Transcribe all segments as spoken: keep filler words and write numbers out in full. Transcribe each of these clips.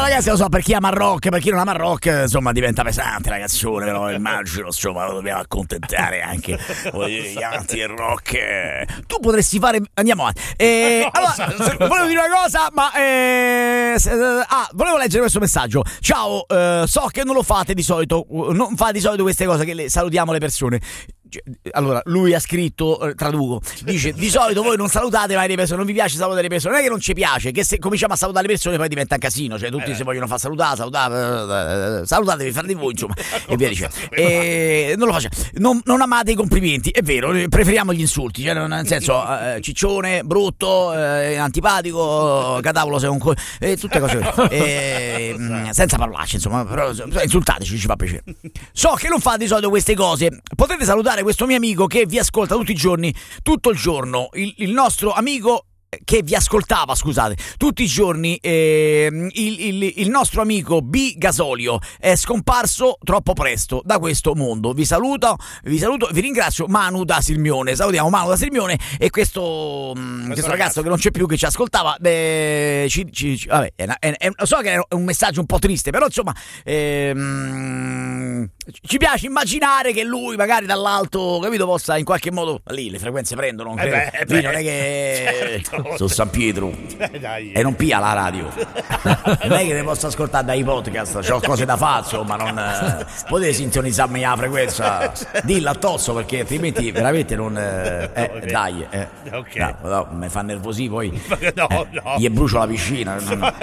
ragazzi, lo so, per chi ama rock, per chi non ama rock, insomma, diventa pesante la canzone, però immagino, insomma, lo dobbiamo accontentare anche gli amanti del rock. Tu potresti fare... Andiamo avanti. Eh, allora, volevo dire una cosa, ma... Eh, ah, volevo leggere questo messaggio. Ciao, eh, so che non lo fate di solito, non fate di solito queste cose che le, salutiamo le persone. Allora, lui ha scritto, eh, traduco, dice: di solito voi non salutate mai le persone, non vi piace salutare le persone. Non è che non ci piace, che se cominciamo a salutare le persone poi diventa un casino, cioè tutti eh. si vogliono far salutare, salutare, eh, salutatevi, fare di voi, insomma, e via dicendo. E non lo facciamo, non, non amate i complimenti, è vero, preferiamo gli insulti, cioè nel senso, eh, ciccione, brutto, eh, antipatico, catavolo sei un co- eh, tutte cose eh, senza parolacce, insomma, però insultateci, ci fa piacere. So che non fate di solito queste cose, potete salutare questo mio amico che vi ascolta tutti i giorni, tutto il giorno, il, il nostro amico che vi ascoltava, scusate, tutti i giorni, eh, il, il, il nostro amico B Gasolio è scomparso troppo presto da questo mondo. Vi saluto, vi saluto, vi ringrazio. Manu da Sirmione, salutiamo Manu da Sirmione e questo, questo, questo ragazzo, ragazzo che non c'è più, che ci ascoltava, beh, ci, ci, ci, vabbè, è, è, è, so che è un messaggio un po' triste, però insomma ehm, ci piace immaginare che lui magari dall'alto, capito, possa in qualche modo, lì le frequenze prendono, eh beh, eh lì beh, non è che certo. Su San Pietro eh, dai. E non pia la radio. Non è che ne posso ascoltare dai podcast, c'ho cose da fare, insomma, non eh, potete sintonizzarmi la frequenza, dilla addosso, perché altrimenti veramente non eh, eh, okay. dai eh. Okay. No, no, mi fa nervosi poi no, eh, no. gli brucio la piscina.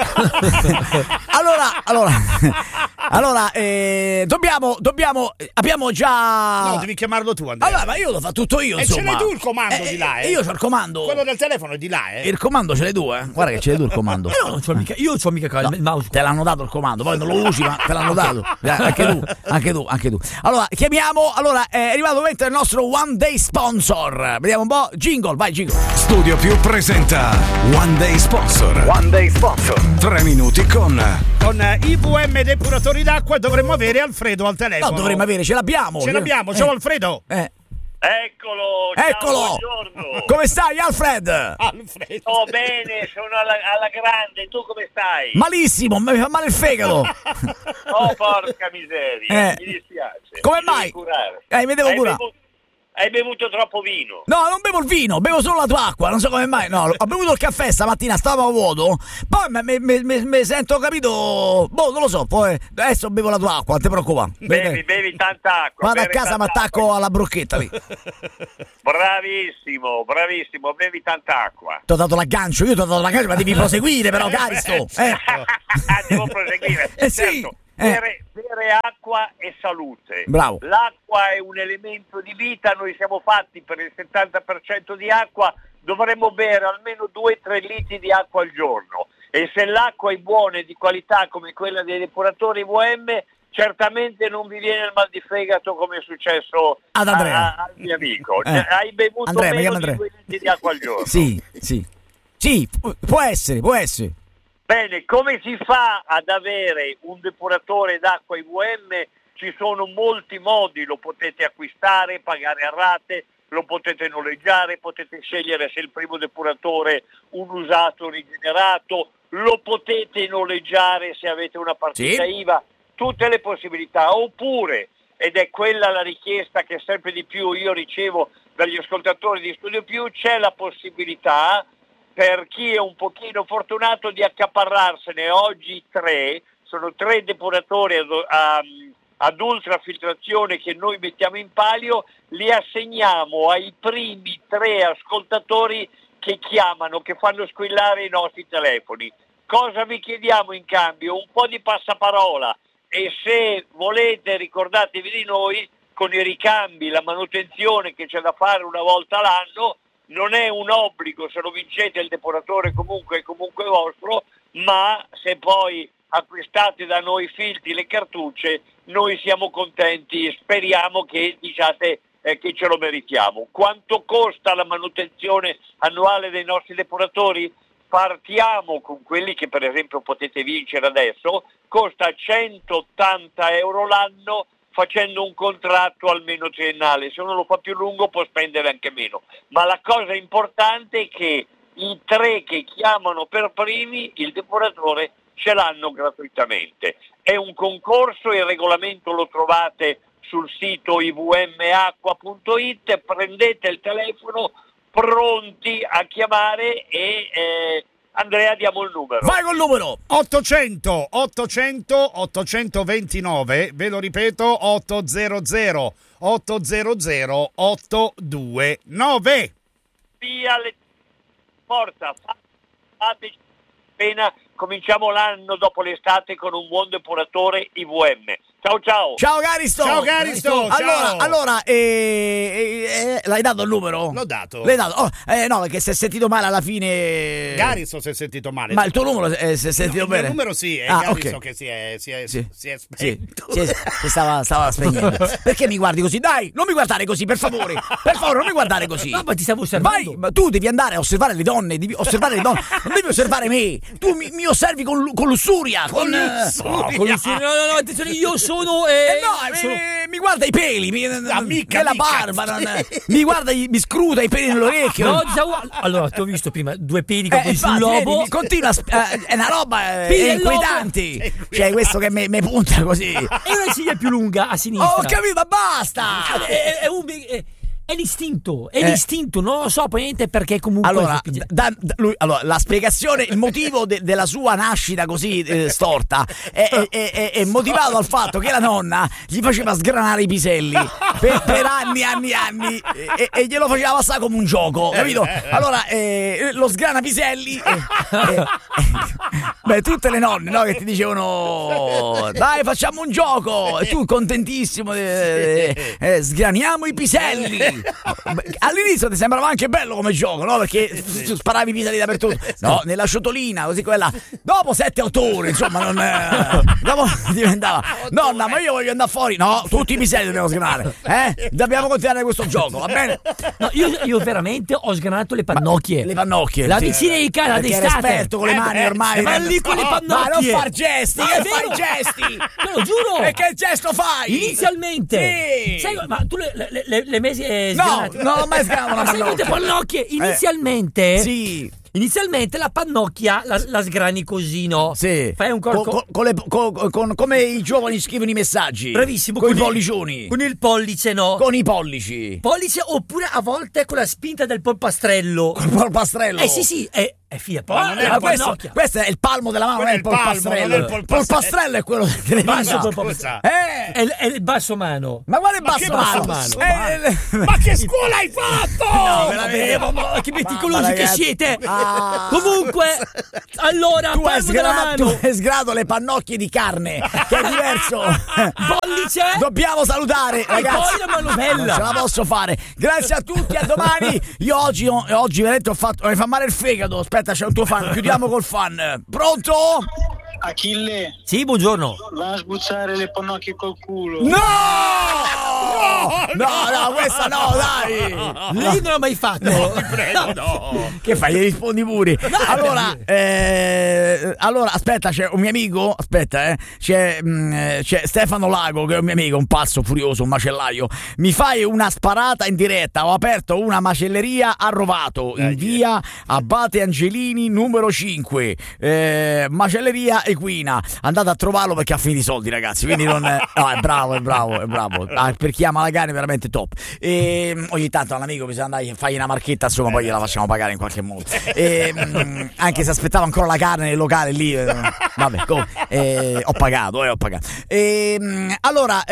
allora allora allora eh, dobbiamo dobbiamo abbiamo già no, devi chiamarlo tu, Andrea. Allora, ma io lo fa tutto io, e insomma. ce l'hai tu il comando eh, di là, eh? Io c'ho il comando. Quello del telefono è di là, eh? Il comando ce l'hai tu, eh? Guarda che ce l'hai tu il comando. Io non c'ho mica, io c'ho mica il mouse. Te l'hanno dato il comando, poi non lo usi, ma te l'hanno dato. Eh, anche tu, anche tu, anche tu. Allora, chiamiamo, allora è arrivato il momento del nostro One Day Sponsor. Vediamo un po'. Jingle, vai, jingle. Studio Più presenta One Day Sponsor. One Day Sponsor. Tre minuti con Con I V M depuratori d'acqua dovremmo avere Alfredo al telefono. No, dovremmo avere, ce l'abbiamo. Ce l'abbiamo, ciao Alfredo. Eh. Eccolo, Eccolo. ciao, buongiorno. Come stai, Alfred? Alfredo. Sto bene, sono alla, alla grande, tu come stai? Malissimo, mi fa male il fegato. Oh, porca miseria, Eh. mi dispiace. Come Mi devi mai? curare. Eh, mi devo Hai curare. bevuto- Hai bevuto troppo vino. No, non bevo il vino, bevo solo la tua acqua, non so come mai. No, ho bevuto il caffè stamattina, stavo vuoto. Poi mi sento, capito. Boh, non lo so. Poi adesso bevo la tua acqua, non ti preoccupare. Bevi, bevi tanta acqua. Vado a bevi casa, mi tanta attacco acqua. alla brocchetta lì. Bravissimo, bravissimo, bevi tanta acqua. Ti ho dato l'aggancio, io ti ho dato l'aggancio, ma devi proseguire, però, Caristo. Eh. Devo proseguire. Eh sì. Certo. Eh. Bere, bere acqua e salute. Bravo. L'acqua è un elemento di vita, noi siamo fatti per il settanta per cento di acqua, dovremmo bere almeno due tre litri di acqua al giorno. E se l'acqua è buona e di qualità come quella dei depuratori V M, certamente non vi viene il mal di fegato come è successo Ad Andrea. a- al mio amico. Eh. Hai bevuto Andrea, mi meno chiamo di Andrea. due litri di acqua al giorno. Sì, sì. Sì, pu- può essere, può essere. Bene, come si fa ad avere un depuratore d'acqua I V M? Ci sono molti modi, lo potete acquistare, pagare a rate, lo potete noleggiare, potete scegliere se il primo depuratore un usato rigenerato, lo potete noleggiare se avete una partita Sì. I V A, tutte le possibilità, oppure, ed è quella la richiesta che sempre di più io ricevo dagli ascoltatori di Studio Più, c'è la possibilità per chi è un pochino fortunato di accaparrarsene oggi tre, sono tre depuratori ad, a, ad ultrafiltrazione che noi mettiamo in palio, li assegniamo ai primi tre ascoltatori che chiamano, che fanno squillare i nostri telefoni. Cosa vi chiediamo in cambio? Un po' di passaparola, e se volete ricordatevi di noi, con i ricambi, la manutenzione che c'è da fare una volta l'anno. Non è un obbligo, se lo vincete il depuratore comunque è comunque vostro, ma se poi acquistate da noi i filtri, le cartucce, noi siamo contenti e speriamo che diciate eh, che ce lo meritiamo. Quanto costa la manutenzione annuale dei nostri depuratori? Partiamo con quelli che per esempio potete vincere adesso, costa centottanta euro l'anno, facendo un contratto almeno triennale. Se uno lo fa più lungo può spendere anche meno, ma la cosa importante è che i tre che chiamano per primi il depuratore ce l'hanno gratuitamente. È un concorso, il regolamento lo trovate sul sito i v m acqua punto i t, prendete il telefono pronti a chiamare e eh, Andrea, diamo il numero. Vai col numero ottocento ottocento ottocentoventinove, ve lo ripeto, ottocento ottocento ottocentoventicinque. Via le porta, fateci appena cominciamo l'anno dopo l'estate con un buon depuratore I V M. Ciao ciao. Ciao Caristo. Ciao Caristo. Allora, ciao. allora eh, eh, eh, l'hai dato il numero? L'ho dato. L'hai dato? Oh, eh, no, perché si è sentito male alla fine. Caristo si è sentito male. Ma il tuo numero eh, si è sentito no, bene? Il mio numero sì, è ah, Caristo okay. che si è, si è, sì. si è sì. spento. Sì, sì, si stava, stava spegnendo. Perché mi guardi così? Dai, non mi guardare così, per favore. Per favore, non mi guardare così. No, ma ti stavo osservando. Vai, ma tu devi andare a osservare le donne, devi osservare le donne. Non devi osservare me. Tu mi, mi osservi con, con lussuria. Con, Con lussuria. No, con lussuria. No, no, no, attenzione, io sono... Eh, Eh no, sono... eh, mi guarda i peli, mi, Amica, nella amica. barba, non, mi guarda, i- mi scruta i peli nell'orecchio. No, diciamo, allora, ti ho visto prima due peli con Eh, sul infatti, lobo. vedi, continua, a sp- eh, è una roba eh, Peli del inquietante. Cioè, questo che mi mi punta così. E una ciglia più lunga a sinistra. Oh, ho capito, ma basta! È, è un... È, è l'istinto, è Eh. l'istinto, non lo so, poi niente perché comunque... Allora, da- da- lui- allora, la spiegazione, il motivo de- della sua nascita così eh, storta è, è- è- è motivato dal fatto che la nonna gli faceva sgranare i piselli per, per anni, anni, anni e, e glielo faceva passare come un gioco, capito? Allora, eh, lo sgrana piselli e, e- e- beh, tutte le nonne, no, che ti dicevano dai, facciamo un gioco e tu contentissimo eh, eh, eh, sgraniamo i piselli. All'inizio ti sembrava anche bello come gioco, no? Perché tu sparavi i piselli dappertutto. No, nella ciotolina, così quella. Dopo sette otto ore, insomma, non eh, dopo diventava nonna, ma io voglio andare fuori. No, tutti i piselli dobbiamo sgranare. Eh? Dobbiamo continuare questo gioco, va bene? No, io, io veramente ho sgranato le pannocchie. Le pannocchie. La sì. vicina di casa Perché era d'estate. esperto con le Eh mani beh, ormai. ma lì con le Ma non pannocchie. far gesti, No, che è fai vero. gesti? Te lo giuro. E che gesto fai? Inizialmente. Sì. Sai, ma tu le, le, le, le mesi eh, No, sgranate? non ho mai sgranato una Ma sai quante pannocchia. pannocchie? Inizialmente. Sì. Inizialmente la pannocchia la, la sgrani così, no? Sì. Fai un corpo. Con, con le- con- con- come i giovani scrivono i messaggi. Bravissimo. Con i il- pollicioni. Con il pollice, no? Con i pollici. Pollice oppure a volte con la spinta del polpastrello. Col polpastrello. Eh sì sì, è, è figlia, poi Ma non è la Ma questo, pannocchia. questo è il palmo della mano, non è il Quello è il palmo, polpastrello. non è il polpastrello. polpastrello è quello delle Basso dita. polpastrello. Eh, È, è il basso mano. ma quale Ma che basso mano? basso Eh, eh, Ma che scuola hai fatto? No, Vabbè, veramente. ma, ma che meticolosi Mamma, che ragazzi. siete. Ah. Comunque, allora, tu hai palmo della sgranato, mano. hai sgranato le pannocchie di carne, che è diverso. Pollice. Dobbiamo salutare, E ragazzi. poi la manovella. Non ce la posso fare. Grazie a tutti, a domani. Io oggi, oggi veramente ho fatto. Mi fa male il fegato. Aspetta, c'è un tuo fan. Chiudiamo col fan. Pronto? Achille, Sì, buongiorno. va a sbucciare le pannocchie col culo. No! No, no, questa no, dai. Lei non l'ha mai fatto. Prego, no. Che fai? Gli rispondi pure. Allora, eh, allora, aspetta, c'è un mio amico. Aspetta, eh. C'è, mh, c'è Stefano Lago, che è un mio amico, un pazzo furioso, un macellaio. Mi fai una sparata in diretta. Ho aperto una macelleria a Rovato, in via Abate Angelini, numero cinque. Eh, macelleria Equina. Andate a trovarlo perché ha finito i soldi, ragazzi. Quindi non. No, è bravo, è bravo, è bravo. Ah, per chi ama la carne, veramente top. E ogni tanto all'amico bisogna andare a fargli una marchetta, insomma, poi gliela facciamo pagare in qualche modo. E, mh, anche se aspettavo ancora la carne nel locale lì, eh, vabbè, com- eh, ho pagato, eh, ho pagato. E, mh, allora,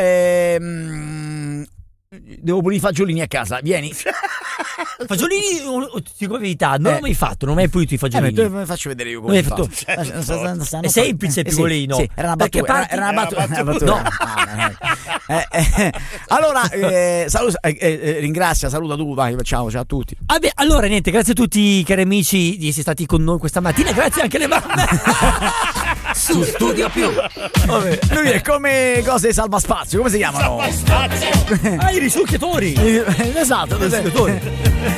ehm, devo pulire i fagiolini a casa, vieni. Fagiolini, oh, ti dico la verità, non Eh. l'ho mai fatto, non ho mai pulito i Eh, fagiolini. beh, tu- faccio vedere io Non hai come fatto- fa. È semplice, Eh, sì, piccolino. sì, era una Perché battuta, parti- era una battuta, era una una battuta. battuta. No. Eh, eh, allora, eh, saluta, eh, eh, ringrazia, saluta tu, vai, ciao, ciao a tutti. Vabbè, allora niente, grazie a tutti cari amici di essere stati con noi questa mattina, grazie anche alle mamme. Su Studio Più. Vabbè, lui è come cose salvaspazio, come si chiamano? Spazio. Ah, i risucchiatori. Esatto, I risucchiatori.